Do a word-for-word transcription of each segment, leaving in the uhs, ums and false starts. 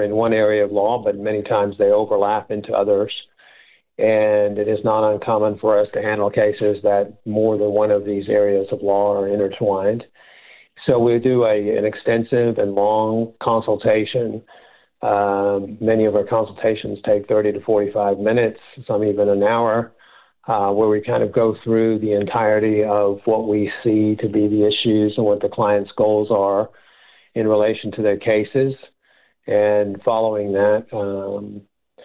in one area of law, but many times they overlap into others. And it is not uncommon for us to handle cases that more than one of these areas of law are intertwined. So we do a, an extensive and long consultation. Um, many of our consultations take thirty to forty-five minutes, some even an hour, uh, where we kind of go through the entirety of what we see to be the issues and what the client's goals are in relation to their cases. And following that, um,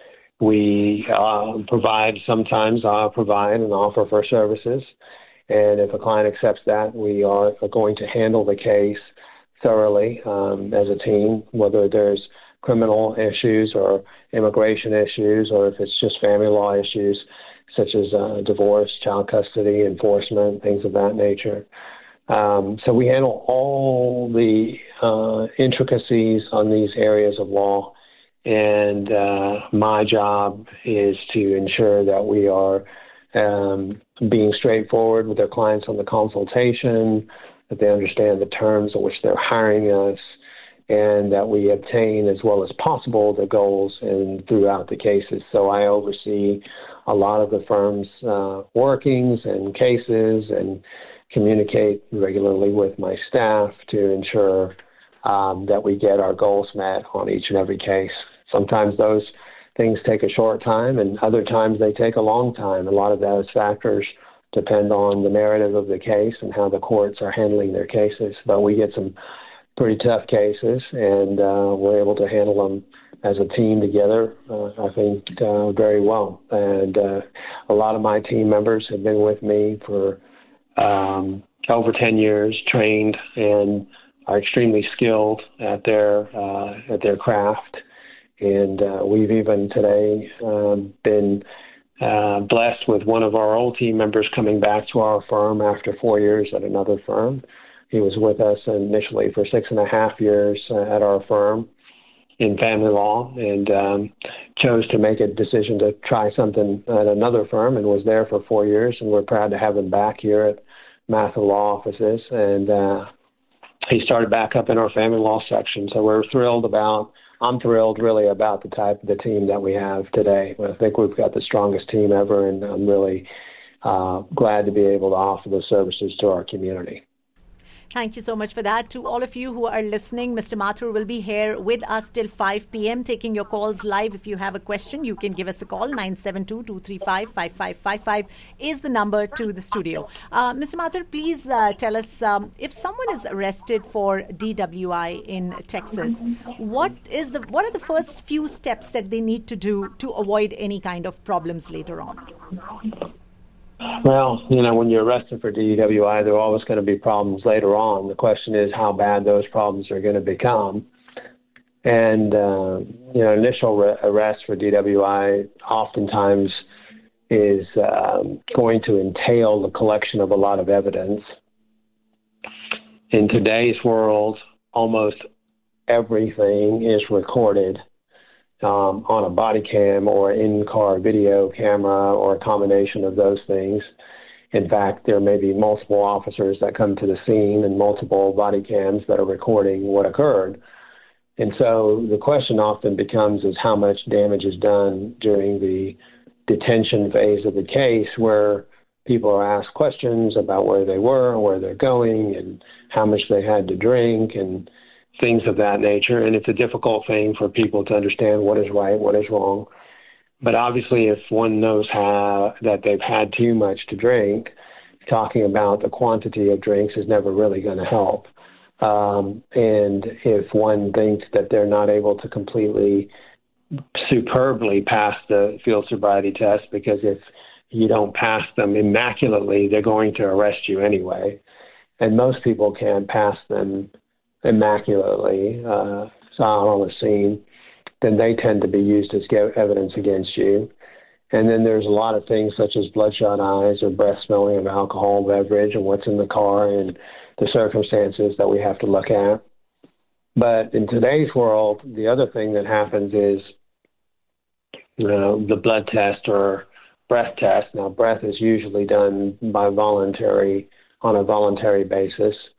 we uh, provide, sometimes uh, provide and offer for services. And if a client accepts that, we are going to handle the case thoroughly um, as a team, whether there's criminal issues or immigration issues, or if it's just family law issues such as uh, divorce, child custody, enforcement, things of that nature. Um, so we handle all the uh, intricacies on these areas of law, and uh, my job is to ensure that we are um, being straightforward with their clients on the consultation, that they understand the terms in which they're hiring us, and that we obtain as well as possible the goals and throughout the cases. So I oversee a lot of the firm's uh, workings and cases and communicate regularly with my staff to ensure um, that we get our goals met on each and every case. Sometimes those things take a short time, and other times they take a long time. A lot of those factors depend on the narrative of the case and how the courts are handling their cases. But we get some pretty tough cases, and uh, we're able to handle them as a team together, uh, I think, uh, very well. And uh, a lot of my team members have been with me for um, over ten years, trained, and are extremely skilled at their uh, at their craft. And uh, we've even today um, been uh, blessed with one of our old team members coming back to our firm after four years at another firm. He was with us initially for six and a half years uh, at our firm in family law, and um, chose to make a decision to try something at another firm, and was there for four years. And we're proud to have him back here at Mather Law Offices. And uh, he started back up in our family law section. So we're thrilled about, I'm thrilled really about the type of the team that we have today. I think we've got the strongest team ever, and I'm really uh, glad to be able to offer those services to our community. Thank you so much for that. To all of you who are listening, Mister Mathur will be here with us till five p.m. taking your calls live. If you have a question, you can give us a call. nine seven two, two three five, five five five five is the number to the studio. Uh, Mister Mathur, please uh, tell us, um, if someone is arrested for D W I in Texas, what is the what are the first few steps that they need to do to avoid any kind of problems later on? Well, you know, when you're arrested for D W I, there are always going to be problems later on. The question is how bad those problems are going to become. And, uh, you know, initial re- arrest for D W I oftentimes is um, going to entail the collection of a lot of evidence. In today's world, almost everything is recorded Um, on a body cam or in-car video camera or a combination of those things. In fact, there may be multiple officers that come to the scene and multiple body cams that are recording what occurred. And so the question often becomes is how much damage is done during the detention phase of the case, where people are asked questions about where they were, where they're going, and how much they had to drink, and things of that nature. And it's a difficult thing for people to understand what is right, what is wrong. But obviously, if one knows how that they've had too much to drink, talking about the quantity of drinks is never really going to help. Um, and if one thinks that they're not able to completely, superbly pass the field sobriety test, because if you don't pass them immaculately, they're going to arrest you anyway. And most people can't pass them immaculately uh, on the scene, then they tend to be used as evidence against you. And then there's a lot of things such as bloodshot eyes or breath smelling of alcohol beverage and what's in the car and the circumstances that we have to look at. But in today's world, the other thing that happens is you know, the blood test or breath test. Now, breath is usually done by voluntary, on a voluntary basis.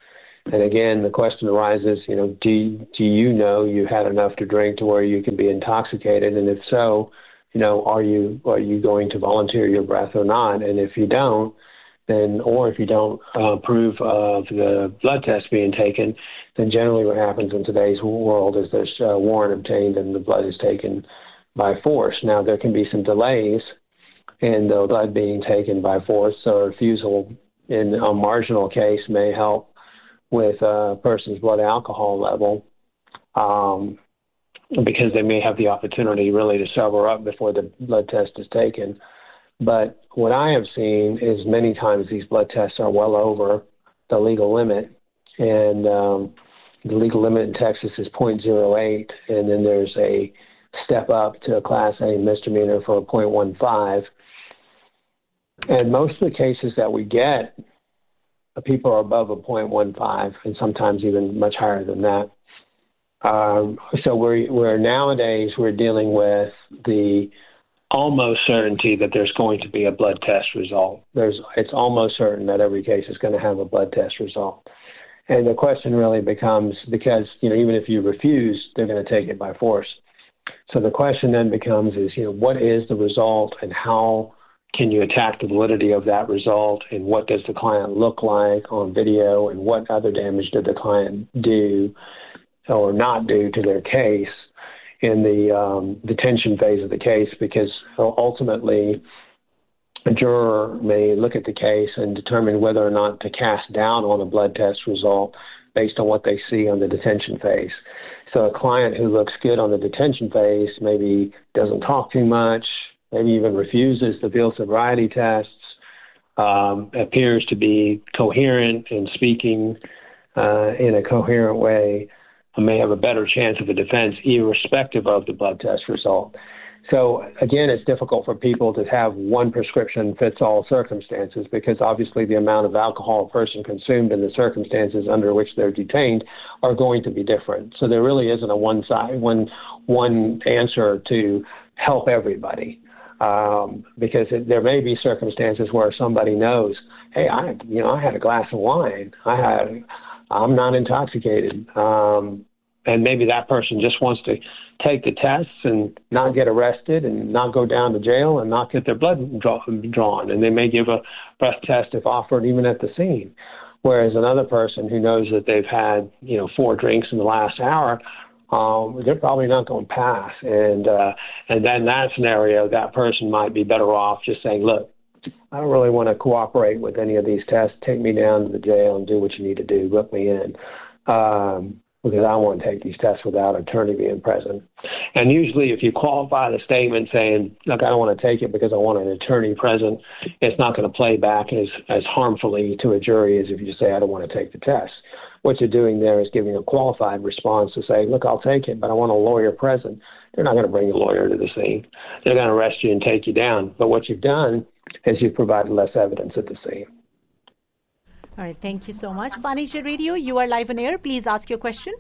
And again, the question arises, you know, do, do you know you had enough to drink to where you can be intoxicated? And if so, you know, are you are you going to volunteer your breath or not? And if you don't, then, or if you don't uh, approve of the blood test being taken, then generally what happens in today's world is there's a warrant obtained and the blood is taken by force. Now, there can be some delays in the blood being taken by force, so a refusal in a marginal case may help with a person's blood alcohol level, um, because they may have the opportunity really to sober up before the blood test is taken. But what I have seen is many times these blood tests are well over the legal limit, and um, the legal limit in Texas is zero point zero eight, and then there's a step up to a Class A misdemeanor for a zero point one five. And most of the cases that we get, people are above a zero point one five, and sometimes even much higher than that. Um, so we're, we're nowadays we're dealing with the almost certainty that there's going to be a blood test result. There's it's almost certain that every case is going to have a blood test result. And the question really becomes, because, you know, even if you refuse, they're going to take it by force. So the question then becomes is, you know, what is the result and how can you attack the validity of that result, and what does the client look like on video, and what other damage did the client do or not do to their case in the um, detention phase of the case, because ultimately a juror may look at the case and determine whether or not to cast doubt on a blood test result based on what they see on the detention phase. So a client who looks good on the detention phase maybe doesn't talk too much, maybe even refuses the field sobriety tests, um, appears to be coherent in speaking uh, in a coherent way, may have a better chance of a defense irrespective of the blood test result. So again, it's difficult for people to have one prescription fits all circumstances, because obviously the amount of alcohol a person consumed and the circumstances under which they're detained are going to be different. So there really isn't a one side, one, one answer to help everybody. Um, because it, there may be circumstances where somebody knows, hey, I, you know, I had a glass of wine. I had, I'm not intoxicated. Um, and maybe that person just wants to take the tests and not get arrested and not go down to jail and not get their blood draw, drawn. And they may give a breath test if offered even at the scene. Whereas another person who knows that they've had, you know, four drinks in the last hour, Um, they're probably not going to pass. And uh, and then in that scenario, that person might be better off just saying, look, I don't really want to cooperate with any of these tests. Take me down to the jail and do what you need to do. Let me in. Um, because I want to take these tests without an attorney being present. And usually if you qualify the statement saying, look, I don't want to take it because I want an attorney present, it's not going to play back as, as harmfully to a jury as if you just say, I don't want to take the test. What you're doing there is giving a qualified response to say, look, I'll take it, but I want a lawyer present. They're not going to bring a lawyer to the scene. They're going to arrest you and take you down. But what you've done is you've provided less evidence at the scene. All right. Thank you so much. Furniture Radio, you are live on air. Please ask your question.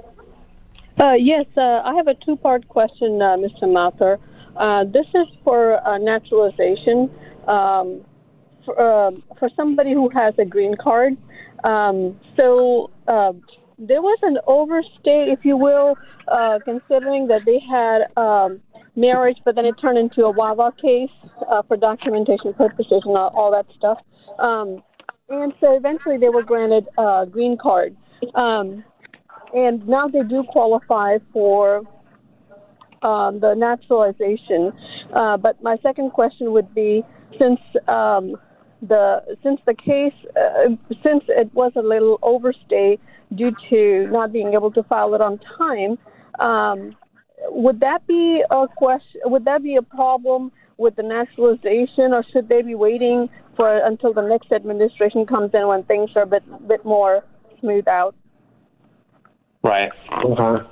Uh, yes, uh, I have a two-part question, uh, Mister Mathur. Uh, this is for uh, naturalization. Um, for, uh, for somebody who has a green card. Um, so uh, there was an overstay, if you will, uh, considering that they had um, marriage, but then it turned into a WAVA case uh, for documentation purposes and all, all that stuff. Um, and so eventually they were granted a uh, green card. Um, and now they do qualify for um, the naturalization. Uh, but my second question would be, since um, the since the case, uh, since it was a little overstay due to not being able to file it on time, um, would that be a question? Would that be a problem with the naturalization, or should they be waiting for until the next administration comes in when things are a bit bit more smooth out? Right. Okay.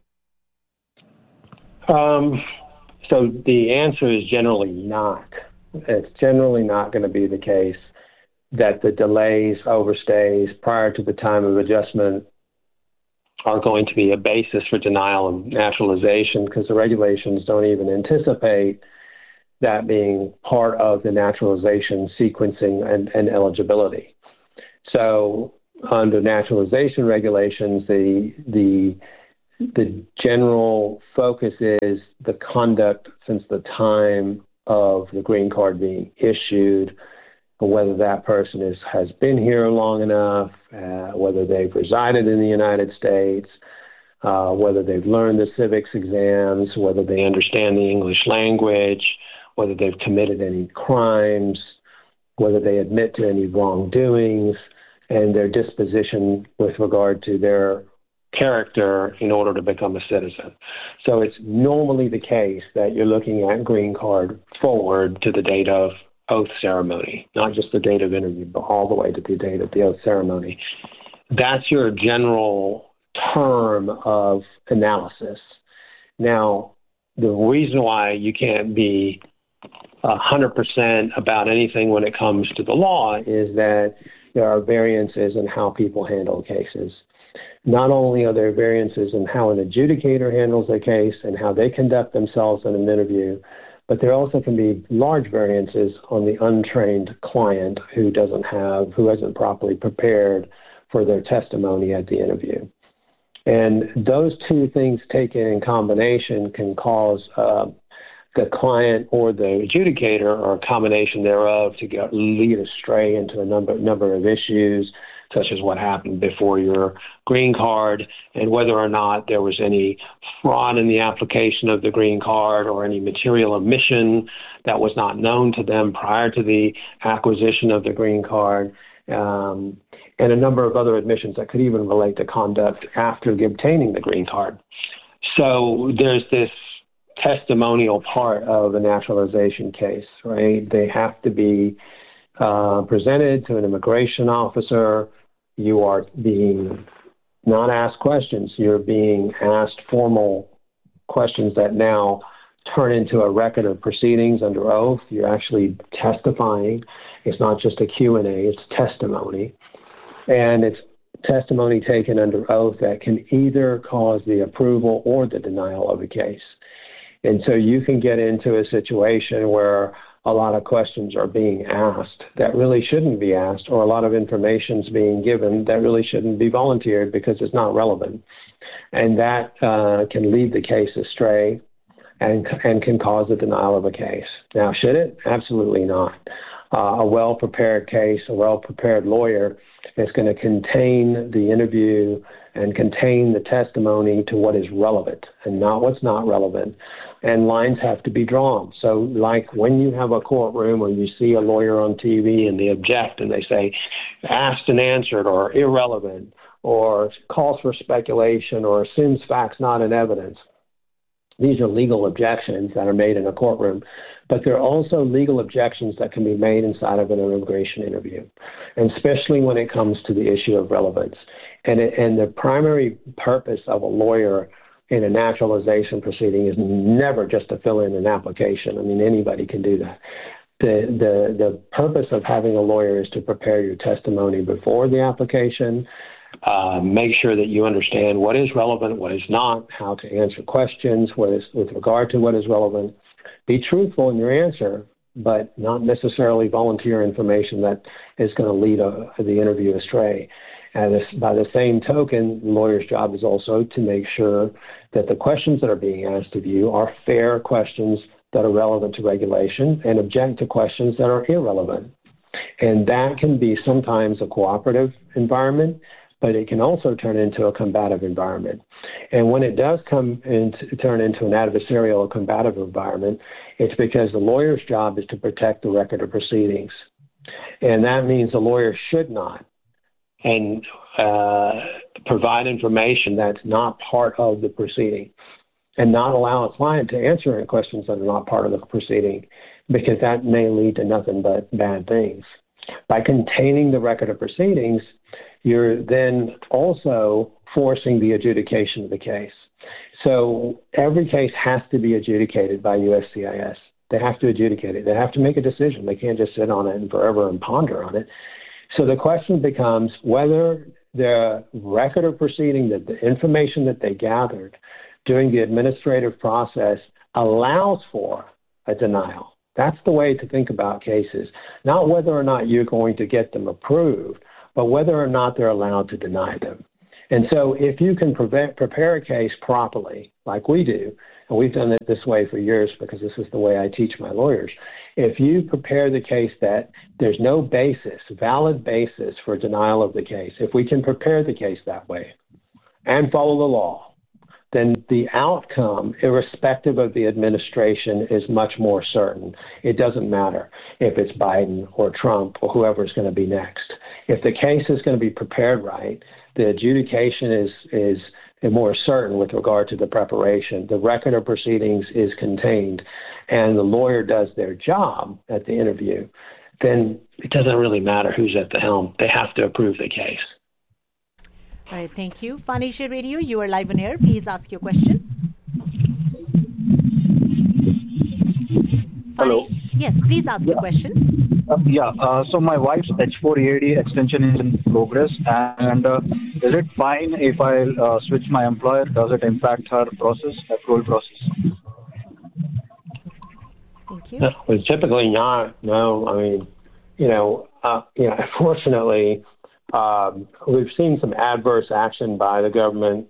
Um, so the answer is generally not. It's generally not going to be the case that the delays, overstays prior to the time of adjustment are going to be a basis for denial of naturalization, because the regulations don't even anticipate that being part of the naturalization sequencing and, and eligibility. So under naturalization regulations, the the the general focus is the conduct since the time of the green card being issued, whether that person is, has been here long enough, uh, whether they've resided in the United States, uh, whether they've learned the civics exams, whether they understand the English language, whether they've committed any crimes, whether they admit to any wrongdoings, and their disposition with regard to their character in order to become a citizen. So it's normally the case that you're looking at green card forward to the date of oath ceremony, not just the date of interview, but all the way to the date of the oath ceremony. That's your general term of analysis. Now, the reason why you can't be one hundred percent about anything when it comes to the law is that there are variances in how people handle cases. Not only are there variances in how an adjudicator handles a case and how they conduct themselves in an interview, but there also can be large variances on the untrained client who doesn't have, who hasn't properly prepared for their testimony at the interview. And those two things taken in combination can cause uh, the client or the adjudicator, or a combination thereof, to get, lead astray into a number number of issues, such as what happened before your green card and whether or not there was any fraud in the application of the green card or any material omission that was not known to them prior to the acquisition of the green card, um, and a number of other admissions that could even relate to conduct after obtaining the green card. So there's this testimonial part of a naturalization case, right? They have to be uh, presented to an immigration officer. You are being not asked questions. You're being asked formal questions that now turn into a record of proceedings under oath. You're actually testifying. It's not just a Q and A, it's testimony. And it's testimony taken under oath that can either cause the approval or the denial of a case. And so you can get into a situation where a lot of questions are being asked that really shouldn't be asked, or a lot of information is being given that really shouldn't be volunteered because it's not relevant. And that uh, can lead the case astray and, and can cause a denial of a case. Now, should it? Absolutely not. Uh, a well-prepared case, a well-prepared lawyer is going to contain the interview and contain the testimony to what is relevant and not what's not relevant. And lines have to be drawn. So like when you have a courtroom or you see a lawyer on T V and they object and they say asked and answered or irrelevant or calls for speculation or assumes facts not in evidence, these are legal objections that are made in a courtroom, but there are also legal objections that can be made inside of an immigration interview, and especially when it comes to the issue of relevance. And, it, and the primary purpose of a lawyer in a naturalization proceeding is never just to fill in an application. I mean, anybody can do that. The, the, the purpose of having a lawyer is to prepare your testimony before the application, uh, make sure that you understand what is relevant, what is not, how to answer questions what is, with regard to what is relevant. Be truthful in your answer, but not necessarily volunteer information that is going to lead a, the interview astray. And this, by the same token, the lawyer's job is also to make sure that the questions that are being asked of you are fair questions that are relevant to regulation and object to questions that are irrelevant. And that can be sometimes a cooperative environment, but it can also turn into a combative environment. And when it does come into, turn into an adversarial or combative environment, it's because the lawyer's job is to protect the record of proceedings. And that means the lawyer should not and uh, provide information that's not part of the proceeding and not allow a client to answer any questions that are not part of the proceeding, because that may lead to nothing but bad things. By containing the record of proceedings, you're then also forcing the adjudication of the case. So every case has to be adjudicated by U S C I S. They have to adjudicate it. They have to make a decision. They can't just sit on it and forever and ponder on it. So the question becomes whether the record of proceeding, that the information that they gathered during the administrative process allows for a denial. That's the way to think about cases, not whether or not you're going to get them approved but whether or not they're allowed to deny them. And so if you can prevent, prepare a case properly, like we do, and we've done it this way for years because this is the way I teach my lawyers, if you prepare the case that there's no basis, valid basis for denial of the case, if we can prepare the case that way and follow the law, then the outcome, irrespective of the administration, is much more certain. It doesn't matter if it's Biden or Trump or whoever is going to be next. If the case is going to be prepared right, the adjudication is is more certain with regard to the preparation. The record of proceedings is contained, and the lawyer does their job at the interview, then it doesn't really matter who's at the helm. They have to approve the case. All right, thank you. Fun Asia Radio, you are live on air. Please ask your question. Hello. Yes, please ask your question. Uh, yeah, uh, so my wife's H four E A D extension is in progress, and uh, is it fine if I uh, switch my employer? Does it impact her process, approval process? Thank you. No, it's typically not. No, I mean, you know, uh, you know, unfortunately, um, we've seen some adverse action by the government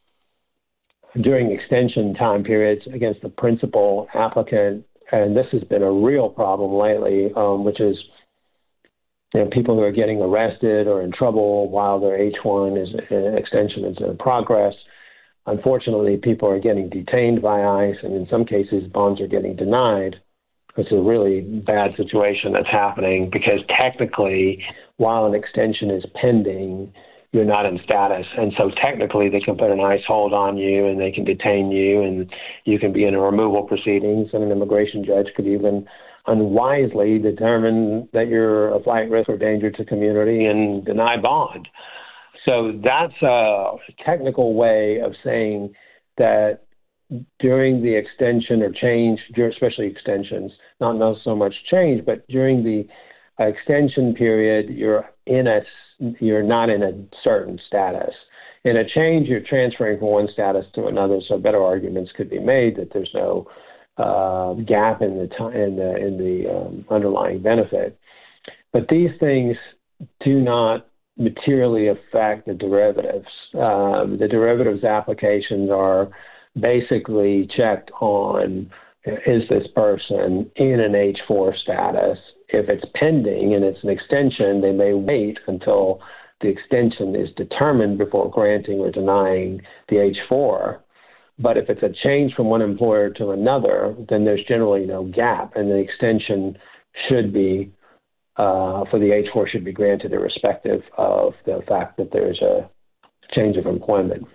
during extension time periods against the principal applicant. And this has been a real problem lately, um, which is you know, people who are getting arrested or in trouble while their H one is uh, extension is in progress. Unfortunately, people are getting detained by ICE, and in some cases, bonds are getting denied. It's a really bad situation that's happening because technically, while an extension is pending, you're not in status. And so technically they can put an ICE hold on you and they can detain you and you can be in a removal proceedings, and an immigration judge could even unwisely determine that you're a flight risk or danger to community and deny bond. So that's a technical way of saying that during the extension or change, especially extensions, not, not so much change, but during the extension period, you're in a you're not in a certain status. In a change, you're transferring from one status to another, so better arguments could be made that there's no uh, gap in the time in the in the um, underlying benefit. But these things do not materially affect the derivatives. Um, the derivatives applications are basically checked on, is this person in an H four status? If it's pending and it's an extension, they may wait until the extension is determined before granting or denying the H four. But if it's a change from one employer to another, then there's generally no gap, and the extension should be, uh, for the H four should be granted irrespective of the fact that there's a change of employment.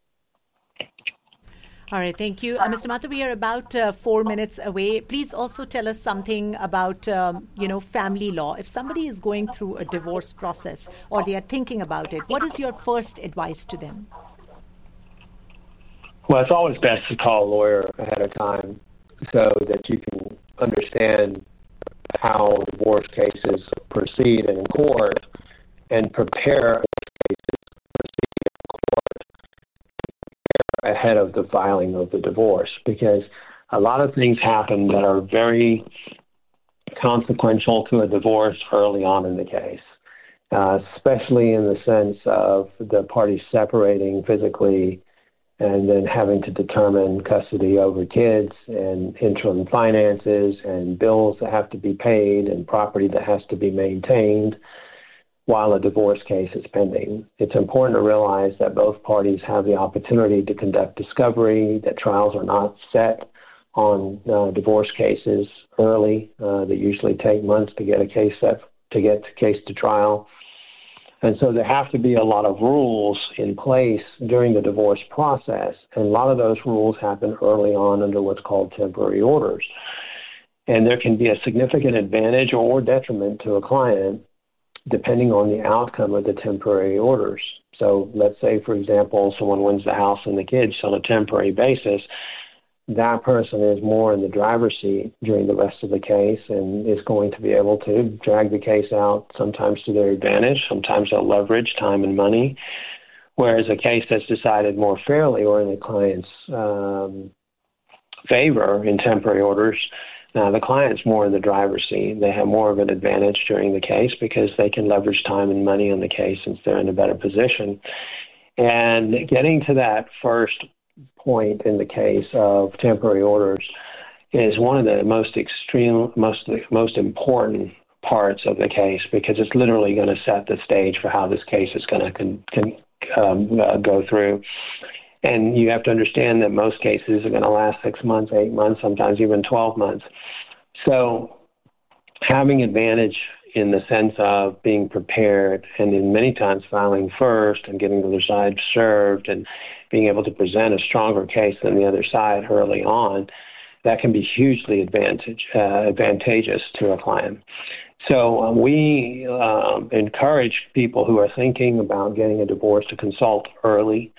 All right, thank you. Uh, Mister Mathur, we are about uh, four minutes away. Please also tell us something about, um, you know, family law. If somebody is going through a divorce process or they are thinking about it, what is your first advice to them? Well, it's always best to call a lawyer ahead of time so that you can understand how divorce cases proceed in court and prepare ahead of the filing of the divorce, because a lot of things happen that are very consequential to a divorce early on in the case, uh, especially in the sense of the parties separating physically and then having to determine custody over kids and interim finances and bills that have to be paid and property that has to be maintained while a divorce case is pending. It's important to realize that both parties have the opportunity to conduct discovery, that trials are not set on uh, divorce cases early. Uh, they usually take months to get a case set, to get the case to trial. And so there have to be a lot of rules in place during the divorce process, and a lot of those rules happen early on under what's called temporary orders. And there can be a significant advantage or detriment to a client depending on the outcome of the temporary orders. So let's say, for example, someone wins the house and the kids on a temporary basis. That person is more in the driver's seat during the rest of the case and is going to be able to drag the case out, sometimes to their advantage, sometimes they'll leverage time and money, whereas a case that's decided more fairly or in the client's um, favor in temporary orders, Now, the client's more in the driver's seat. They have more of an advantage during the case because they can leverage time and money on the case since they're in a better position. And getting to that first point in the case of temporary orders is one of the most extreme, most most important parts of the case because it's literally going to set the stage for how this case is going to con, con, um, uh, go through. And you have to understand that most cases are going to last six months, eight months, sometimes even twelve months. So having advantage in the sense of being prepared and in many times filing first and getting the other side served and being able to present a stronger case than the other side early on, that can be hugely advantage, uh, advantageous to a client. So um, we um, encourage people who are thinking about getting a divorce to consult early,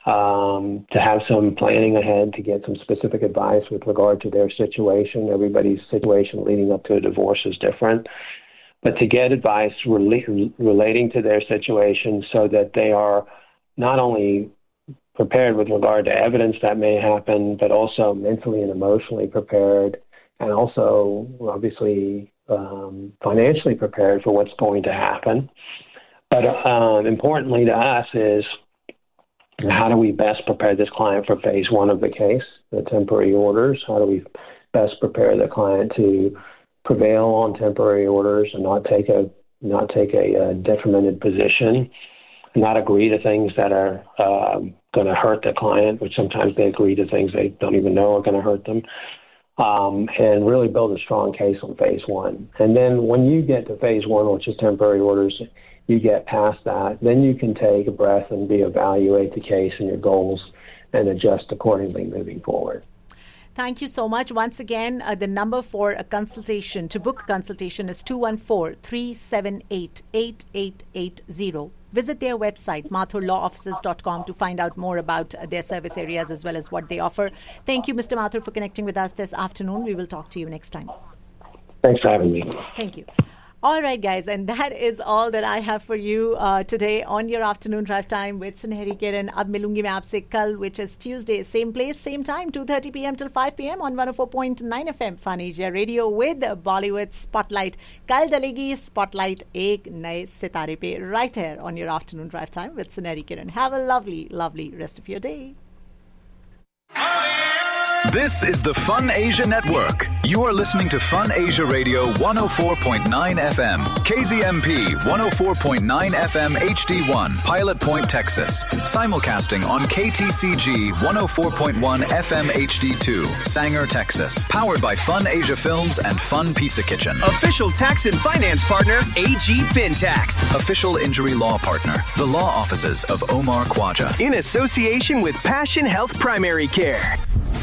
um, to have some planning ahead, to get some specific advice with regard to their situation. Everybody's situation leading up to a divorce is different. But to get advice rel- relating to their situation so that they are not only prepared with regard to evidence that may happen, but also mentally and emotionally prepared, and also obviously um, financially prepared for what's going to happen. But um, importantly to us is how do we best prepare this client for phase one of the case, the temporary orders? How do we best prepare the client to prevail on temporary orders and not take a not take a, a detrimented position, not agree to things that are um, going to hurt the client, which sometimes they agree to things they don't even know are going to hurt them, um, and really build a strong case on phase one. And then when you get to phase one, which is temporary orders, you get past that, then you can take a breath and reevaluate the case and your goals and adjust accordingly moving forward. Thank you so much. Once again, uh, the number for a consultation, to book a consultation, is two one four, three seven eight, eight eight eight zero. Visit their website, mathur law offices dot com, to find out more about uh, their service areas as well as what they offer. Thank you, Mister Mathur, for connecting with us this afternoon. We will talk to you next time. Thanks for having me. Thank you. All right, guys, and that is all that I have for you uh, today on your afternoon drive time with Sunehri Kiran. Ab milungi main aapse kal, which is Tuesday, same place, same time, two thirty p.m. till five p.m. on one oh four point nine F M Fun Asia Radio with Bollywood Spotlight. Kal dalegi Spotlight ek naye sitare pe, right here on your afternoon drive time with Sunehri Kiran. Have a lovely, lovely rest of your day. This is the Fun Asia Network. You are listening to Fun Asia Radio one oh four point nine F M, K Z M P one oh four point nine F M H D one, Pilot Point, Texas. Simulcasting on K T C G one oh four point one F M H D two, Sanger, Texas. Powered by Fun Asia Films and Fun Pizza Kitchen. Official tax and finance partner, A G FinTax. Official injury law partner, the law offices of Omar Khwaja. In association with Passion Health Primary Care.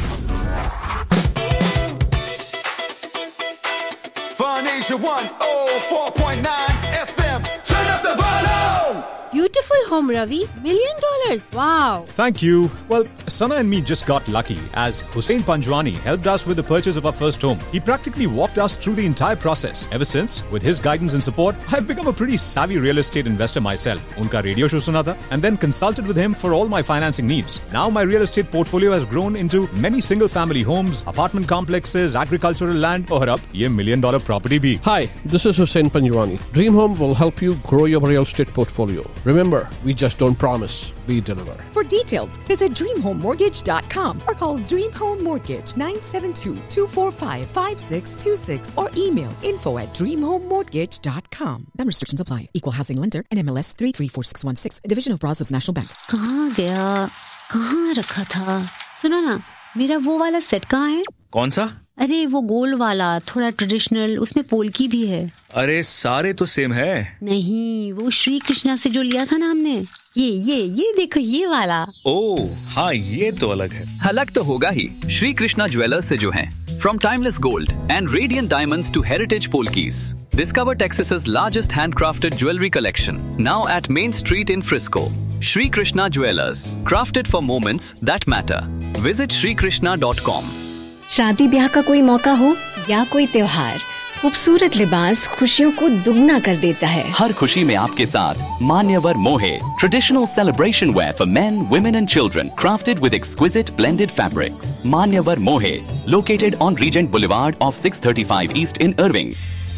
Fun Asia one oh four point nine F M. Turn up the volume! Beautiful home, Ravi. Million dollars. Wow. Thank you. Well, Sana and me just got lucky as Hussein Panjwani helped us with the purchase of our first home. He practically walked us through the entire process. Ever since, with his guidance and support, I've become a pretty savvy real estate investor myself. Unka radio show suna tha, and then consulted with him for all my financing needs. Now my real estate portfolio has grown into many single-family homes, apartment complexes, agricultural land, aur ab ye million-dollar property bhi. Hi, this is Hussein Panjwani. Dream Home will help you grow your real estate portfolio. Remember, we just don't promise, we deliver. For details, visit dream home mortgage dot com or call Dream Home Mortgage nine seven two, two four five, five six two six or email info at dream home mortgage dot com. Some restrictions apply. Equal housing lender and M L S three three four six one six, a division of Brazos National Bank. कहाँ गया? कहाँ रखा था? सुनो ना, मेरा वो वाला सेट कहाँ है? कौन सा? अरे वो गोल वाला, थोड़ा ट्रेडिशनल, उसमें पोल्की भी है. अरे सारे तो सेम है. नहीं, वो श्री कृष्णा से जो लिया था ना हमने. ये ये ये देखो ये वाला. ओह हाँ, ये तो अलग है. अलग तो होगा ही. श्री कृष्णा ज्वेलर्स से जो हैं. From timeless gold and radiant diamonds to heritage polkis, discover Texas's largest handcrafted jewelry collection. Now at Main Street in Frisco. Shri Krishna Jewelers, crafted for moments that matter. Visit shri krishna dot com. शादी ब्याह का कोई मौका हो या कोई त्योहार, खूबसूरत लिबास खुशियों को दुगना कर देता है। हर खुशी में आपके साथ मान्यवर मोहे, traditional celebration where for main, women and children, crafted with exquisite blended fabrics. मान्यवर मोहे, located on reagent boulevard of six thirty five east in Irving.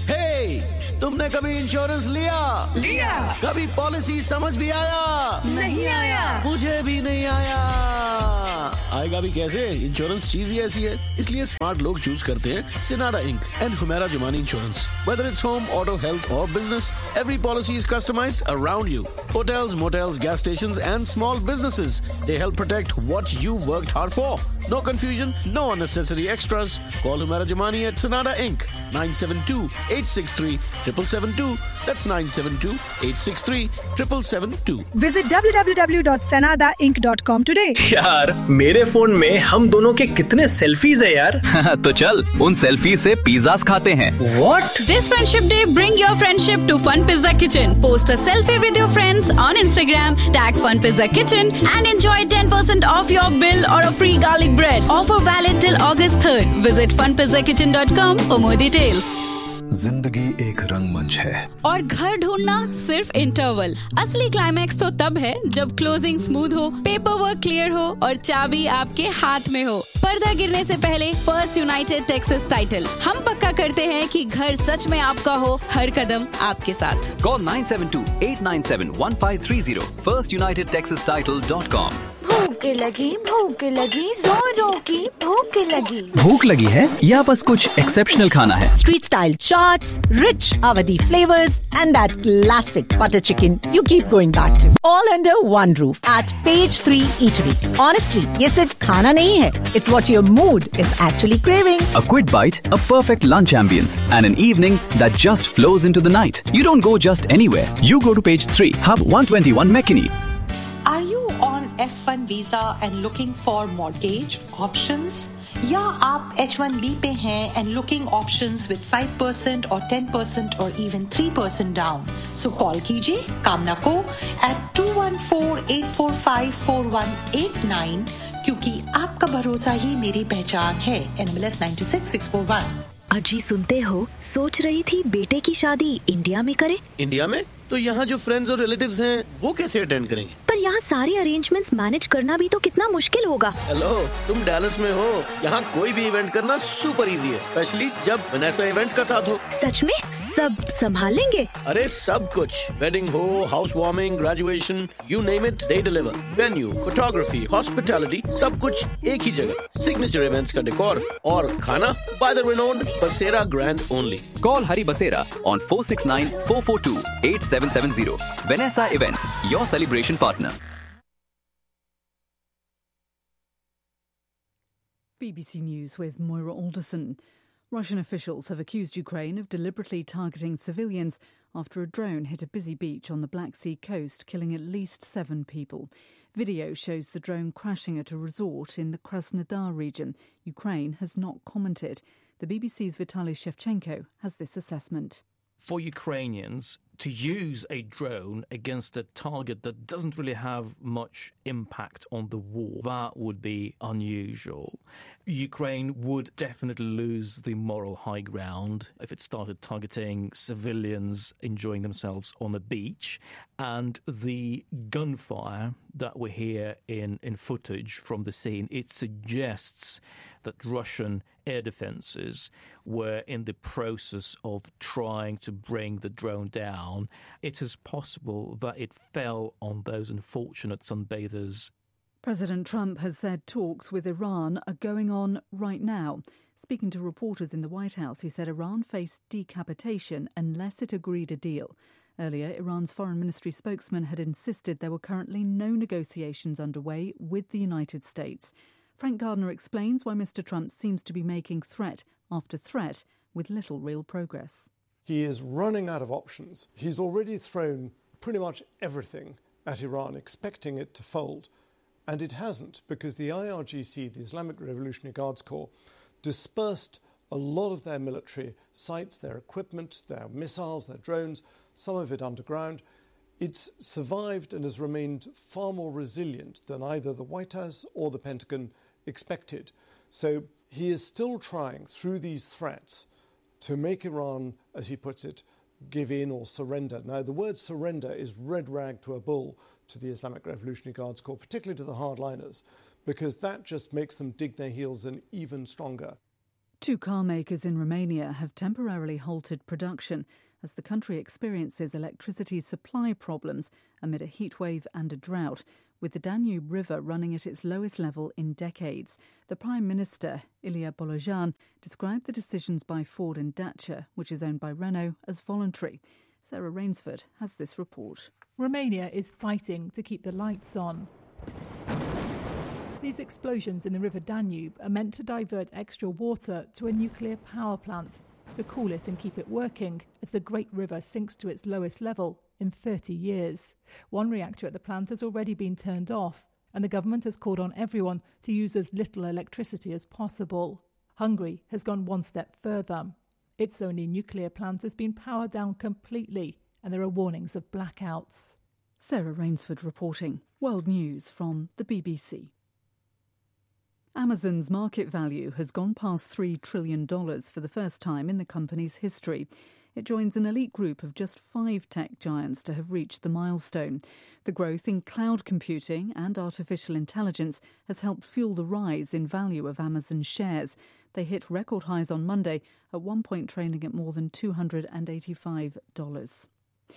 तुमने कभी इंश्योरेंस लिया? लिया। कभी पॉलिसी समझ भी आया? नहीं आया। मुझे भी नहीं आया। आएगा भी कैसे? इंश्योरेंस चीज ही ऐसी है, इसलिए स्मार्ट लोग चूज करते हैं सिनारा ink and Humaira Jumani insurance. Whether it's home, auto, health or business, every policy is customized around you. Hotels, motels, gas stations and small businesses, they help protect what you worked hard for. No confusion, no unnecessary extras. Call Humera Jamani at Sonata Incorporated. nine seven two, eight six three, seven seven seven two. That's nine seven two, eight six three, seven seven seven two. Visit w w w dot sanada inc dot com today. यार, मेरे phone में हम दोनों के कितने selfies है यार। तो चल, उन सेल्फी से पिज़्ज़ास खाते हैं। What? This Friendship Day, bring your friendship to Fun Pizza Kitchen. Post a selfie with your friends on Instagram, tag Fun Pizza Kitchen and enjoy ten percent off your bill or a free garlic bread. Offer valid till August third. Visit fun pizza kitchen dot com for more details. जिंदगी एक रंगमंच है और घर ढूंढना सिर्फ interval. असली climax तो तब है जब क्लोजिंग स्मूथ हो, पेपर वर्क क्लियर हो और चाबी आपके हाथ में हो। पर्दा गिरने से पहले फर्स्ट यूनाइटेड टेक्सास टाइटल। हम पक्का करते हैं कि घर सच में आपका हो, हर कदम आपके साथ। Call nine seven two, eight nine seven, one five three zero. first united texas title dot com. भूख लगी, भूख लगी, जोरों की भूख लगी। भूख लगी है या बस कुछ एक्सेप्शनल खाना है? Street style chaats, rich Awadhi flavors and that classic butter chicken you keep going back to. All under one roof at Page three Eatery. Honestly, ये सिर्फ खाना नहीं है. It's what your mood is actually craving. A quick bite, a perfect lunch ambience and an evening that just flows into the night. You don't go just anywhere. You go to Page three, Hub one twenty-one McKinney. Are you on F one visa and looking for mortgage options? या आप H one B पे हैं and looking options with five percent or ten percent or even three percent down? So call कीजिए कामना को at two one four, eight four five, four one eight nine क्योंकि आपका भरोसा ही मेरी पहचान है। N M L S nine two six six four one। अजी सुनते हो, सोच रही थी बेटे की शादी इंडिया में करे। इंडिया में? तो यहाँ जो फ्रेंड्स और रिलेटिव्स हैं वो कैसे अटेंड करेंगे? पर यहाँ सारे अरेंजमेंट्स मैनेज करना भी तो कितना मुश्किल होगा। हेलो, तुम डैलस में हो, यहाँ कोई भी इवेंट करना सुपर इजी है, स्पेशली जब वनेसा इवेंट्स का साथ हो। सच में सब संभाल लेंगे? अरे सब कुछ, वेडिंग हो, house warming, graduation, you name it, they deliver. Venue, photography, hospitality, सब कुछ एक ही जगह। सिग्नेचर इवेंट्स का डेकोर और खाना बाय द रिनोन्ड बसेरा grand only. Call Hari Basera on four six nine, four four two, eight seven seven zero. Vanessa Events, your celebration partner. B B C News with Moira Alderson. Russian officials have accused Ukraine of deliberately targeting civilians after a drone hit a busy beach on the Black Sea coast, killing at least seven people. Video shows the drone crashing at a resort in the Krasnodar region. Ukraine has not commented. The B B C's Vitaly Shevchenko has this assessment. For Ukrainians to use a drone against a target that doesn't really have much impact on the war, that would be unusual. Ukraine would definitely lose the moral high ground if it started targeting civilians enjoying themselves on the beach. And the gunfire that we hear in, in footage from the scene, it suggests that Russian air defenses were in the process of trying to bring the drone down. It is possible that it fell on those unfortunate sunbathers. President Trump has said talks with Iran are going on right now. Speaking to reporters in the White House, he said Iran faced decapitation unless it agreed a deal. Earlier, Iran's foreign ministry spokesman had insisted there were currently no negotiations underway with the United States. Frank Gardner explains why Mister Trump seems to be making threat after threat with little real progress. He is running out of options. He's already thrown pretty much everything at Iran, expecting it to fold. And it hasn't, because the I R G C, the Islamic Revolutionary Guards Corps, dispersed a lot of their military sites, their equipment, their missiles, their drones, some of it underground. It's survived and has remained far more resilient than either the White House or the Pentagon expected. So he is still trying, through these threats, to make Iran, as he puts it, give in or surrender. Now, the word surrender is red rag to a bull to the Islamic Revolutionary Guards Corps, particularly to the hardliners, because that just makes them dig their heels in even stronger. Two car makers in Romania have temporarily halted production as the country experiences electricity supply problems amid a heatwave and a drought, with the Danube River running at its lowest level in decades. The Prime Minister, Ilie Bolojan, described the decisions by Ford and Dacia, which is owned by Renault, as voluntary. Sarah Rainsford has this report. Romania is fighting to keep the lights on. These explosions in the River Danube are meant to divert extra water to a nuclear power plant to cool it and keep it working as the Great River sinks to its lowest level in thirty years. One reactor at the plant has already been turned off, and the government has called on everyone to use as little electricity as possible. Hungary has gone one step further. Its only nuclear plant has been powered down completely, and there are warnings of blackouts. Sarah Rainsford reporting. World News from the B B C. Amazon's market value has gone past three trillion dollars for the first time in the company's history. It joins an elite group of just five tech giants to have reached the milestone. The growth in cloud computing and artificial intelligence has helped fuel the rise in value of Amazon shares. They hit record highs on Monday, at one point trading at more than two hundred eighty-five dollars.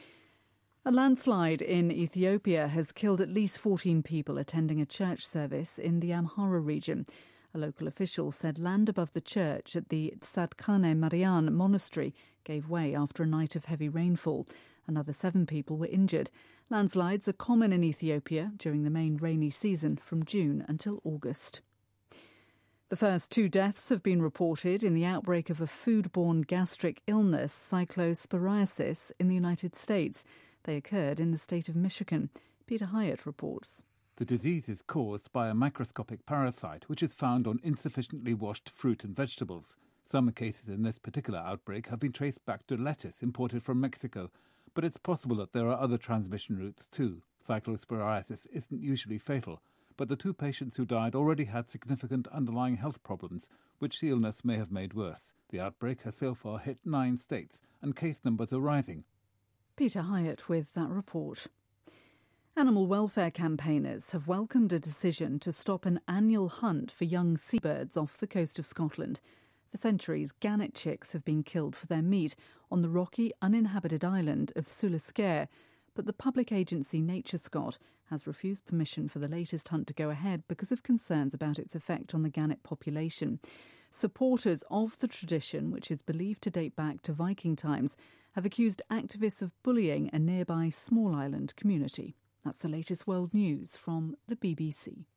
A landslide in Ethiopia has killed at least fourteen people attending a church service in the Amhara region. A local official said land above the church at the Tzadkane Marian monastery gave way after a night of heavy rainfall. Another seven people were injured. Landslides are common in Ethiopia during the main rainy season from June until August. The first two deaths have been reported in the outbreak of a foodborne gastric illness, cyclosporiasis, in the United States. They occurred in the state of Michigan. Peter Hyatt reports. The disease is caused by a microscopic parasite which is found on insufficiently washed fruit and vegetables. Some cases in this particular outbreak have been traced back to lettuce imported from Mexico, but it's possible that there are other transmission routes too. Cyclosporiasis isn't usually fatal, but the two patients who died already had significant underlying health problems, which the illness may have made worse. The outbreak has so far hit nine states, and case numbers are rising. Peter Hyatt with that report. Animal welfare campaigners have welcomed a decision to stop an annual hunt for young seabirds off the coast of Scotland. For centuries, gannet chicks have been killed for their meat on the rocky, uninhabited island of Suliscare, but the public agency NatureScot has refused permission for the latest hunt to go ahead because of concerns about its effect on the gannet population. Supporters of the tradition, which is believed to date back to Viking times, have accused activists of bullying a nearby small island community. That's the latest world news from the B B C.